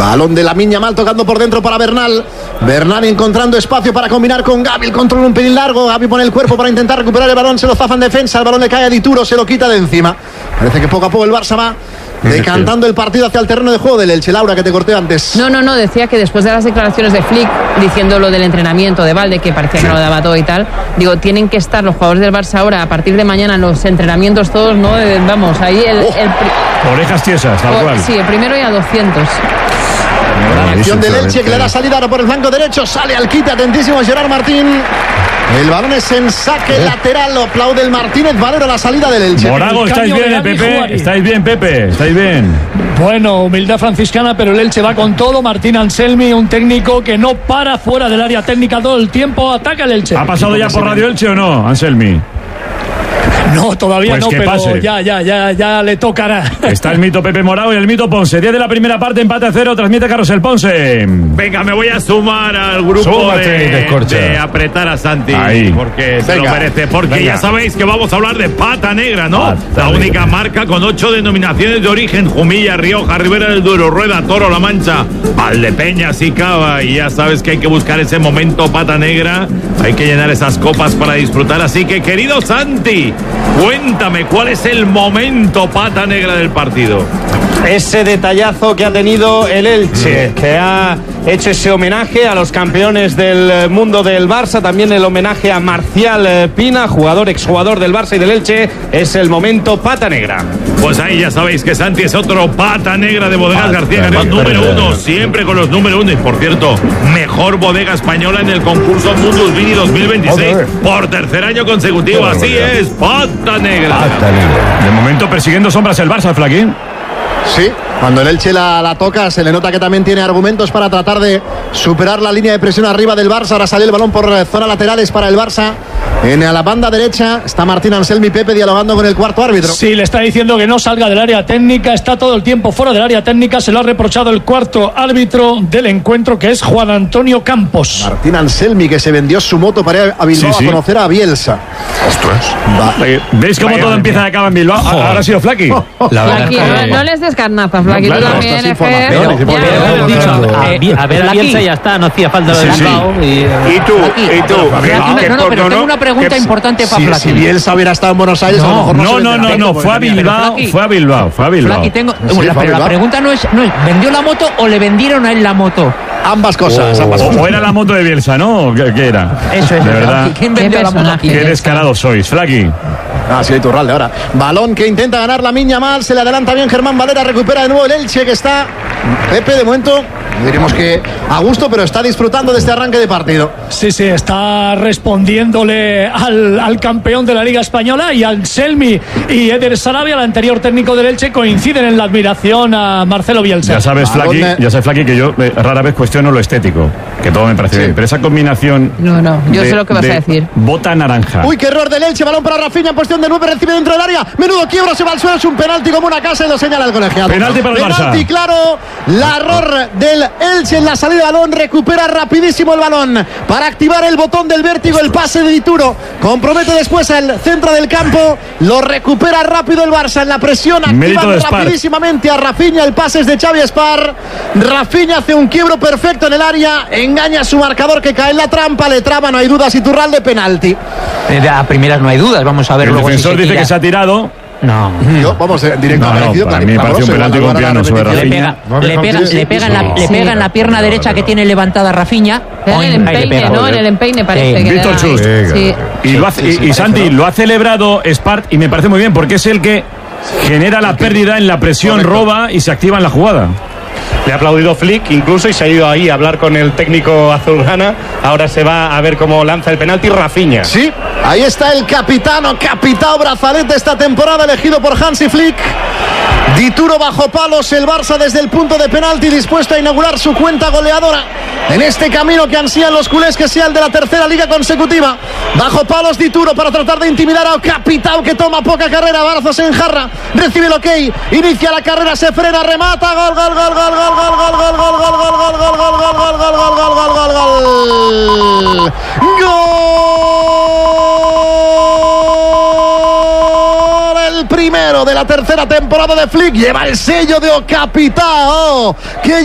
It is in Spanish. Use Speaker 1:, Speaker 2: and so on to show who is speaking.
Speaker 1: Balón de Lamine Yamal tocando por dentro para Bernal. Bernal encontrando espacio para combinar con Gavi. El control un pelín largo. Gavi pone el cuerpo para intentar recuperar el balón. Se lo zafa en defensa. El balón le cae a Dituro. Se lo quita de encima. Parece que poco a poco el Barça va decantando el partido hacia el terreno de juego del Elche. Laura, que te corté antes.
Speaker 2: No, decía que después de las declaraciones de Flick diciendo lo del entrenamiento de Valde, que parecía que no lo daba todo y tal, digo, tienen que estar los jugadores del Barça ahora a partir de mañana en los entrenamientos todos, ¿no? Vamos, ahí
Speaker 3: orejas tiesas, tal cual.
Speaker 2: Sí, el primero y a 200.
Speaker 1: La acción del Elche que le da salida ahora por el flanco derecho. Sale al quite, atentísimo Gerard Martín. El balón es en saque lateral. Lo aplaude el Martínez Valero, la salida del Elche.
Speaker 3: Morago, ¿estáis bien, Pepe? ¿Estáis bien, Pepe? ¿Estáis bien?
Speaker 4: Bueno, humildad franciscana, pero el Elche va con todo. Martín Anselmi, un técnico que no para fuera del área técnica todo el tiempo. Ataca el Elche.
Speaker 3: ¿Ha pasado ya por Radio Elche o no, Anselmi?
Speaker 4: No, todavía
Speaker 3: pues
Speaker 4: no, pero
Speaker 3: pase.
Speaker 4: ya le tocará.
Speaker 3: Está el mito Pepe Morago y el mito Ponce. 10 de la primera parte, empate a 0, transmite Carlos el Ponce.
Speaker 5: Venga, me voy a sumar al grupo de apretar a Santi.
Speaker 3: Ahí.
Speaker 5: Porque se lo merece. Porque ya sabéis que vamos a hablar de Pata Negra, ¿no? La única marca con 8 denominaciones de origen: Jumilla, Rioja, Ribera del Duero, Rueda, Toro, La Mancha, Valdepeñas y Cava. Y ya sabes que hay que buscar ese momento Pata Negra. Hay que llenar esas copas para disfrutar. Así que, querido Santi, cuéntame, ¿cuál es el momento Pata Negra del partido?
Speaker 6: Ese detallazo que ha tenido el Elche, que ha hecho ese homenaje a los campeones del mundo del Barça, también el homenaje a Marcial Pina, exjugador del Barça y del Elche. Es el momento Pata Negra.
Speaker 5: Pues ahí ya sabéis que Santi es otro Pata Negra de Bodegas García García, número 1, siempre con los número 1. Y por cierto, mejor bodega española en el concurso Mundus Vini 2026 por tercer año consecutivo. Así es, Pata Negra.
Speaker 3: De momento persiguiendo sombras el Barça, Flaquín.
Speaker 1: Sí, cuando el Elche la toca se le nota que también tiene argumentos para tratar de superar la línea de presión arriba del Barça. Ahora sale el balón por zona laterales para el Barça. En la banda derecha está Martín Anselmi Pepe dialogando con el cuarto árbitro.
Speaker 4: Sí, le está diciendo que no salga del área técnica, está todo el tiempo fuera del área técnica. Se lo ha reprochado el cuarto árbitro del encuentro, que es Juan Antonio Campos.
Speaker 1: Martín Anselmi, que se vendió su moto para ir a Bilbao a conocer a Bielsa.
Speaker 3: ¿Veis cómo todo empieza y acaba en Bilbao? Ahora ha sido Flaqui.
Speaker 2: Flaqui, no les des carnaza, Flaqui, tú también,
Speaker 7: a ver, Bielsa ya está, no hacía falta lo de Bilbao.
Speaker 8: ¿Y tú?
Speaker 7: No, pero tengo una pregunta importante para Flaqui.
Speaker 1: Si Bielsa hubiera estado en Buenos Aires, a lo mejor
Speaker 3: no, fue a Bilbao.
Speaker 7: Flaqui, pero la pregunta no es, ¿vendió la moto o le vendieron a él la moto?
Speaker 1: Ambas cosas.
Speaker 3: O era la moto de Bielsa, ¿no? ¿Qué era?
Speaker 7: Eso es,
Speaker 3: de verdad.
Speaker 7: ¿Quién vendió la moto aquí?
Speaker 3: Qué descarados sois, Flaqui.
Speaker 1: Sí, Iturralde ahora. Balón que intenta ganar Lamine Yamal. Se le adelanta bien Germán Valera. Recupera de nuevo el Elche, que está, Pepe, de momento, diremos que a gusto, pero está disfrutando de este arranque de partido.
Speaker 4: Sí, está respondiéndole al campeón de la Liga Española, y Anselmi y Eder Sarabia, el anterior técnico del Elche, coinciden en la admiración a Marcelo Bielsa.
Speaker 3: Ya sabes, Flaqui, que yo rara vez cuestiono lo estético, que todo me parece bien, pero esa combinación...
Speaker 2: No, yo sé lo que vas a decir.
Speaker 3: Bota naranja.
Speaker 1: Uy, qué error del Elche. Balón para Rafinha en posición de 9, recibe dentro del área. Menudo quiebro, se va al suelo, es un penalti como una casa y lo señala el colegiado.
Speaker 3: Penalti para el Barça.
Speaker 1: Penalti claro, la error del Elche en la salida de balón. Recupera rapidísimo el balón para activar el botón del vértigo, el pase de Dituro. Compromete después al centro del campo. Lo recupera rápido el Barça en la presión. Activan rapidísimamente a Rafinha. El pase es de Xavi Espar. Rafinha hace un quiebro perfecto en el área. Engaña a su marcador, que cae en la trampa. Le traba, no hay dudas, Iturralde, penalti.
Speaker 7: A primeras no hay dudas, vamos a ver.
Speaker 3: El defensor dice que se ha tirado.
Speaker 7: No.
Speaker 1: Vamos directo.
Speaker 3: Para mí me parece un penalti con piano sobre Rafinha.
Speaker 7: Le pega en la pierna derecha que tiene levantada Rafinha.
Speaker 2: En el empeine parece que
Speaker 3: Víctor Chus. Y Santi, lo ha celebrado Espart y me parece muy bien, porque es el que genera la pérdida en la presión, roba y se activa en la jugada.
Speaker 6: Le ha aplaudido Flick incluso y se ha ido ahí a hablar con el técnico azulgrana. Ahora se va a ver cómo lanza el penalti Rafinha.
Speaker 1: Sí, ahí está el capitán brazalete esta temporada, elegido por Hansi Flick. Dituro bajo palos, el Barça desde el punto de penalti, dispuesto a inaugurar su cuenta goleadora en este camino que ansían los culés, que sea el de la tercera liga consecutiva. Bajo palos Dituro para tratar de intimidar a Capitao, que toma poca carrera. Barzos en jarra, recibe el ok, inicia la carrera, se frena, remata, gol. El primero de la tercera temporada de Flick, lleva el sello de Capitao, que